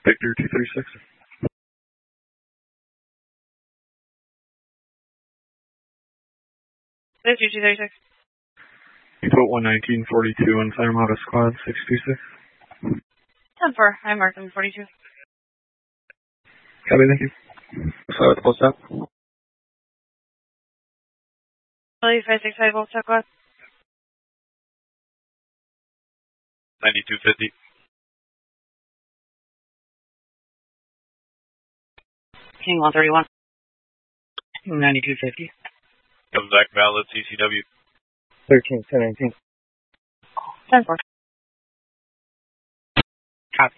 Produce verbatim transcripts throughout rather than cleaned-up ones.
Victor two three six. Victor two thirty-six. You put one nineteen forty-two and sign him out of squad six two six. ten four. I marked him forty-two. Copy, thank you. So at the post stop. five six five, both stop class. ninety-two fifty. King one thirty-one. ninety-two fifty. Comes back valid C C W. thirteen seventeen. ten four. Copy.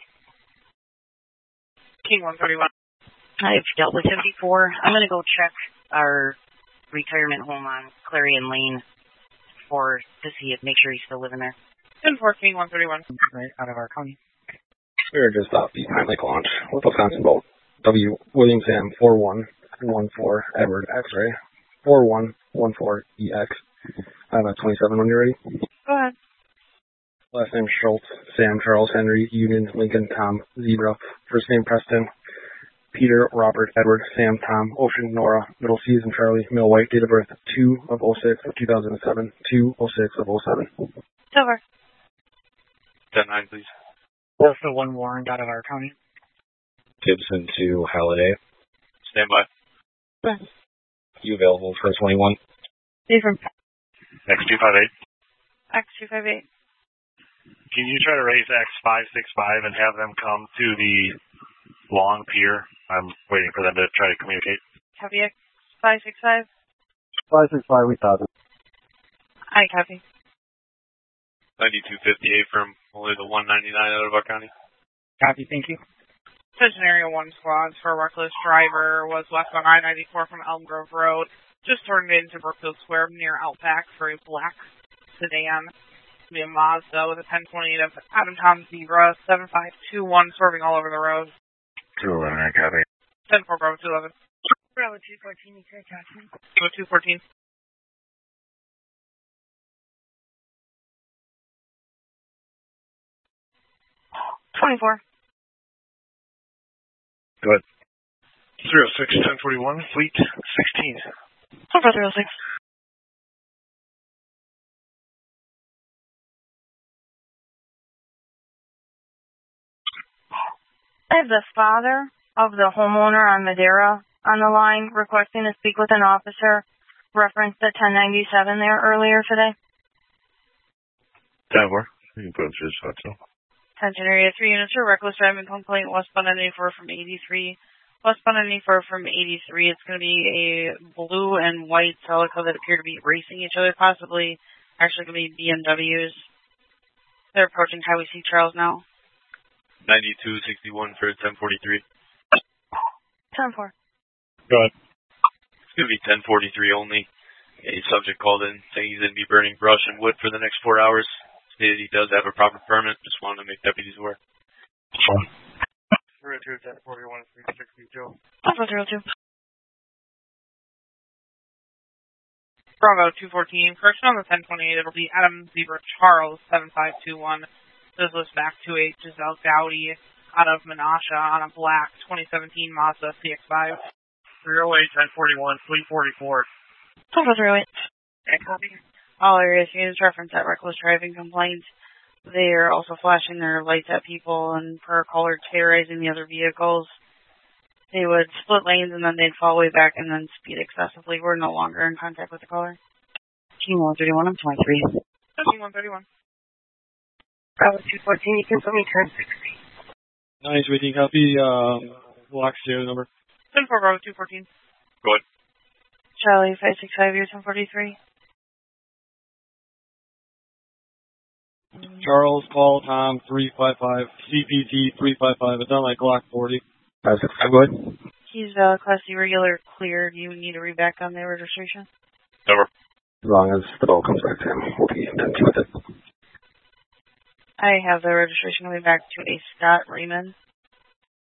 King one thirty-one. I've dealt with him before. I'm going to go check our retirement home on Clarion Lane for to see if make sure he's still living there. ten four, King one thirty-one. Right out of our county. We are just off the Pine Lake launch with Wisconsin boat. W. William Sam four one one four Edward X-ray four one one four E X. I have a twenty-seven when you're ready. Go ahead. Last name Schultz, Sam, Charles, Henry, Union, Lincoln, Tom, Zebra. First name Preston, Peter, Robert, Edward, Sam, Tom, Ocean, Nora, Middle Seas, and Charlie. Male white, date of birth two of oh six of two thousand seven, two oh six of oh seven. Silver. ten nine, please. Also one warrant out of our county. Gibson to Halliday. Stand by. Yes. You available for twenty-one? Different. X two five eight. X two five eight. Can you try to raise X five six five and have them come to the long pier? I'm waiting for them to try to communicate. Copy X five six five. five six five, we thought it. I copy. ninety-two fifty-eight from only the one ninety-nine out of our county. Copy, thank you. Attention Area one squads for a reckless driver was westbound I ninety-four from Elm Grove Road. Just turned into Brookfield Square near Outback for a black sedan. Via Mazda with a ten twenty-eight of Adam Tom Zebra, seven five two one swerving all over the road. two eleven, I copy. ten four, Bravo two eleven. Bravo two fourteen, you can attach me. Bravo two fourteen. twenty-four. Go ahead. three oh six, ten forty-one, Fleet sixteen. Silver three oh six. I have the father of the homeowner on Madeira on the line requesting to speak with an officer. Referenced the ten ninety-seven there earlier today. ten four. You can put it through the spot, so. Attention Area three units for reckless driving complaint westbound ninety-four from eighty-three. Westbound ninety-four from eighty-three. It's going to be a blue and white Celica that appear to be racing each other, possibly actually going to be B M Ws. They're approaching Highway C Charles now. ninety-two sixty-one for ten forty-three. ten four. Go ahead. It's going to be ten forty-three only. A subject called in saying he's going to be burning brush and wood for the next four hours. Stated he does have a proper permit. Just wanted to make deputies aware. three oh two, ten forty-one, three sixty-two. Bravo three oh two. Bravo two fourteen. Correction on the ten twenty-eight. It'll be Adam Zebra Charles, seven five two one. This was back to a Giselle Gowdy out of Menasha on a black twenty seventeen Mazda C X five. three oh eight, ten forty-one, Fleet forty-four. Bravo three oh eight. All areas units reference that reckless driving complaints. They are also flashing their lights at people and per caller terrorizing the other vehicles. They would split lanes and then they'd fall way back and then speed excessively. We're no longer in contact with the caller. King one thirty-one, I'm twenty-three. King one thirty-one. Bravo two fourteen, you can put me ten sixty. Nice, we can copy, um, block serial number. ten four, Bravo two fourteen. Go ahead. Charlie, five six five, you're ten forty-three. Charles, call Tom, three five five, C P T, three five five. It's on like Glock forty. five six five, go ahead. He's uh, Class C regular clear. Do you need to read back on the registration? Over. As long as the bill comes back to him, we'll be in touch with it. I have the registration coming back to a Scott Raymond.